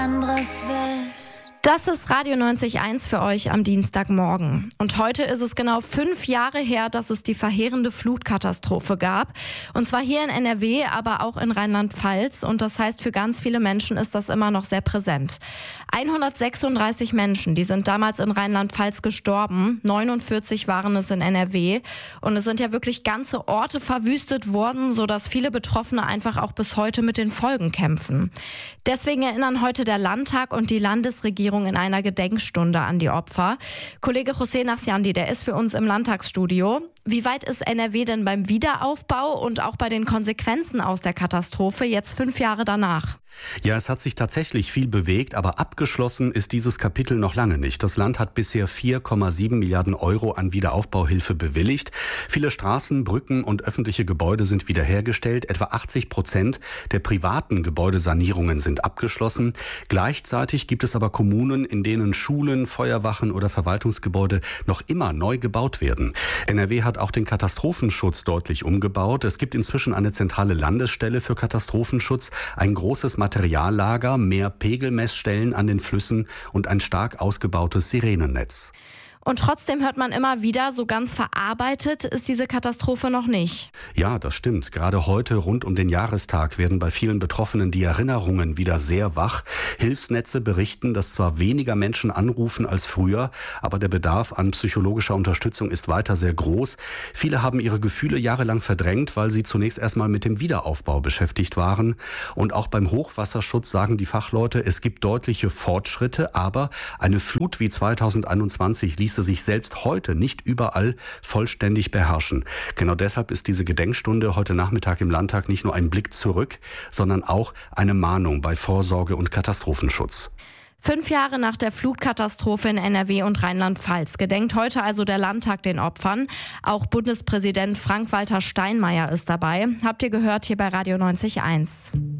anderes willst. Das ist Radio 90.1 für euch am Dienstagmorgen. Und heute ist es genau 5 Jahre her, dass es die verheerende Flutkatastrophe gab. Und zwar hier in NRW, aber auch in Rheinland-Pfalz. Und das heißt, für ganz viele Menschen ist das immer noch sehr präsent. 136 Menschen, die sind damals in Rheinland-Pfalz gestorben. 49 waren es in NRW. Und es sind ja wirklich ganze Orte verwüstet worden, sodass viele Betroffene einfach auch bis heute mit den Folgen kämpfen. Deswegen erinnern heute der Landtag und die Landesregierung in einer Gedenkstunde an die Opfer. Kollege José Nachsiandi, der ist für uns im Landtagsstudio. Wie weit ist NRW denn beim Wiederaufbau und auch bei den Konsequenzen aus der Katastrophe jetzt 5 Jahre danach? Ja, es hat sich tatsächlich viel bewegt, aber abgeschlossen ist dieses Kapitel noch lange nicht. Das Land hat bisher 4,7 Milliarden Euro an Wiederaufbauhilfe bewilligt. Viele Straßen, Brücken und öffentliche Gebäude sind wiederhergestellt. Etwa 80% der privaten Gebäudesanierungen sind abgeschlossen. Gleichzeitig gibt es aber Kommunen, in denen Schulen, Feuerwachen oder Verwaltungsgebäude noch immer neu gebaut werden. NRW hat auch den Katastrophenschutz deutlich umgebaut. Es gibt inzwischen eine zentrale Landesstelle für Katastrophenschutz, ein großes Materiallager, mehr Pegelmessstellen an den Flüssen und ein stark ausgebautes Sirenennetz. Und trotzdem hört man immer wieder, so ganz verarbeitet ist diese Katastrophe noch nicht. Ja, das stimmt. Gerade heute rund um den Jahrestag werden bei vielen Betroffenen die Erinnerungen wieder sehr wach. Hilfsnetze berichten, dass zwar weniger Menschen anrufen als früher, aber der Bedarf an psychologischer Unterstützung ist weiter sehr groß. Viele haben ihre Gefühle jahrelang verdrängt, weil sie zunächst erstmal mit dem Wiederaufbau beschäftigt waren. Und auch beim Hochwasserschutz sagen die Fachleute, es gibt deutliche Fortschritte, aber eine Flut wie 2021 ließe sich selbst heute nicht überall vollständig beherrschen. Genau deshalb ist diese Gedenkstunde heute Nachmittag im Landtag nicht nur ein Blick zurück, sondern auch eine Mahnung bei Vorsorge und Katastrophenschutz. 5 Jahre nach der Flutkatastrophe in NRW und Rheinland-Pfalz gedenkt heute also der Landtag den Opfern. Auch Bundespräsident Frank-Walter Steinmeier ist dabei. Habt ihr gehört hier bei Radio 90.1.